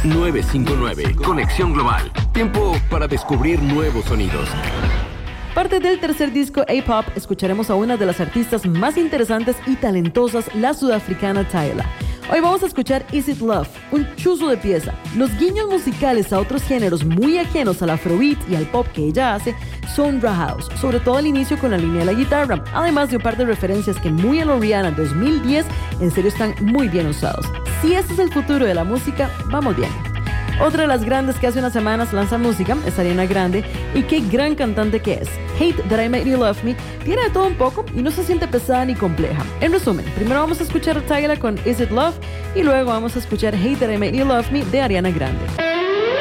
959, Conexión Global. Tiempo para descubrir nuevos sonidos. Parte del tercer disco A-Pop, escucharemos a una de las artistas más interesantes y talentosas, la sudafricana Tyla. Hoy vamos a escuchar Is It Love, un chuzo de pieza. Los guiños musicales a otros géneros muy ajenos al afrobeat y al pop que ella hace son raw house, sobre todo al inicio con la línea de la guitarra, además de un par de referencias que muy a lo Rihanna 2010 en serio están muy bien usados. Si este es el futuro de la música, vamos bien. Otra de las grandes que hace unas semanas lanza música es Ariana Grande, y qué gran cantante que es. Hate That I Made You Love Me tiene de todo un poco y no se siente pesada ni compleja. En resumen, primero vamos a escuchar a Tyla con Is It Love y luego vamos a escuchar Hate That I Made You Love Me de Ariana Grande.